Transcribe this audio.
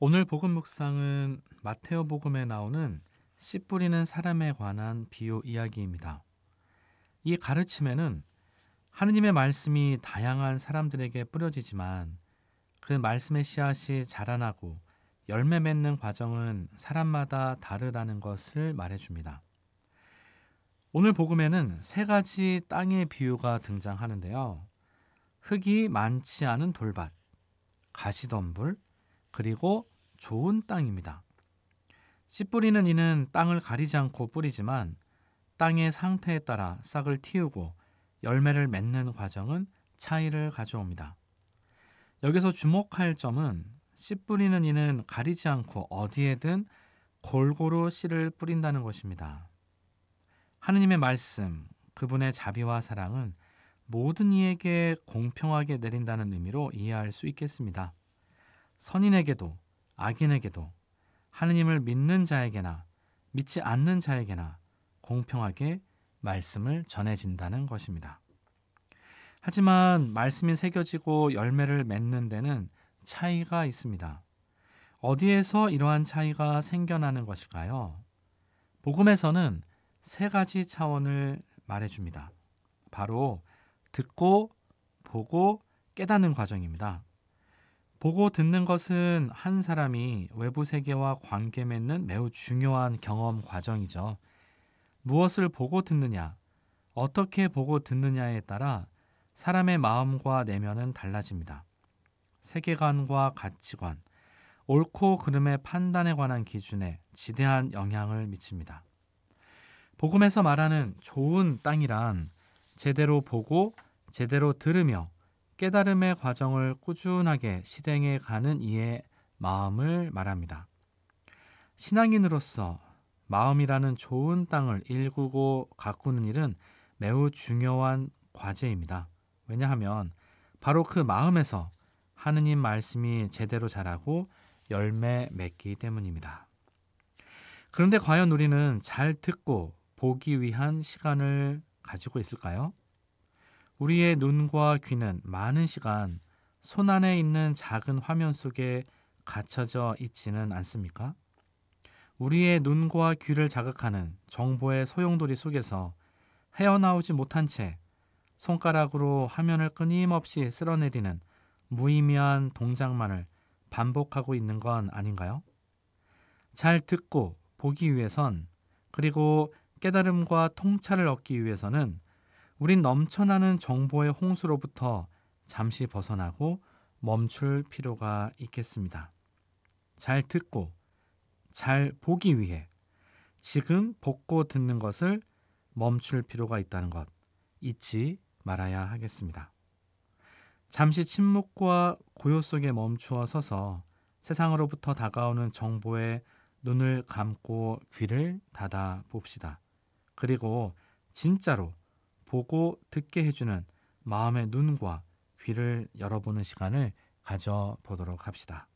오늘 복음 묵상은 마테오 복음에 나오는 씨 뿌리는 사람에 관한 비유 이야기입니다. 이 가르침에는 하느님의 말씀이 다양한 사람들에게 뿌려지지만 그 말씀의 씨앗이 자라나고 열매 맺는 과정은 사람마다 다르다는 것을 말해줍니다. 오늘 복음에는 세 가지 땅의 비유가 등장하는데요. 흙이 많지 않은 돌밭, 가시덤불, 그리고 좋은 땅입니다. 씨 뿌리는 이는 땅을 가리지 않고 뿌리지만 땅의 상태에 따라 싹을 틔우고 열매를 맺는 과정은 차이를 가져옵니다. 여기서 주목할 점은 씨 뿌리는 이는 가리지 않고 어디에든 골고루 씨를 뿌린다는 것입니다. 하느님의 말씀, 그분의 자비와 사랑은 모든 이에게 공평하게 내린다는 의미로 이해할 수 있겠습니다. 선인에게도 악인에게도 하느님을 믿는 자에게나 믿지 않는 자에게나 공평하게 말씀을 전해진다는 것입니다. 하지만 말씀이 새겨지고 열매를 맺는 데는 차이가 있습니다. 어디에서 이러한 차이가 생겨나는 것일까요? 복음에서는 세 가지 차원을 말해줍니다. 바로 듣고, 보고, 깨닫는 과정입니다. 보고 듣는 것은 한 사람이 외부 세계와 관계 맺는 매우 중요한 경험 과정이죠. 무엇을 보고 듣느냐, 어떻게 보고 듣느냐에 따라 사람의 마음과 내면은 달라집니다. 세계관과 가치관, 옳고 그름의 판단에 관한 기준에 지대한 영향을 미칩니다. 복음에서 말하는 좋은 땅이란 제대로 보고 제대로 들으며 깨달음의 과정을 꾸준하게 실행해 가는 이의 마음을 말합니다. 신앙인으로서 마음이라는 좋은 땅을 일구고 가꾸는 일은 매우 중요한 과제입니다. 왜냐하면 바로 그 마음에서 하느님 말씀이 제대로 자라고 열매 맺기 때문입니다. 그런데 과연 우리는 잘 듣고 보기 위한 시간을 가지고 있을까요? 우리의 눈과 귀는 많은 시간 손안에 있는 작은 화면 속에 갇혀져 있지는 않습니까? 우리의 눈과 귀를 자극하는 정보의 소용돌이 속에서 헤어나오지 못한 채 손가락으로 화면을 끊임없이 쓸어내리는 무의미한 동작만을 반복하고 있는 건 아닌가요? 잘 듣고 보기 위해선, 그리고 깨달음과 통찰을 얻기 위해서는 우린 넘쳐나는 정보의 홍수로부터 잠시 벗어나고 멈출 필요가 있겠습니다. 잘 듣고 잘 보기 위해 지금 보고 듣는 것을 멈출 필요가 있다는 것 잊지 말아야 하겠습니다. 잠시 침묵과 고요 속에 멈추어 서서 세상으로부터 다가오는 정보에 눈을 감고 귀를 닫아 봅시다. 그리고 진짜로 보고 듣게 해주는 마음의 눈과 귀를 열어보는 시간을 가져보도록 합시다.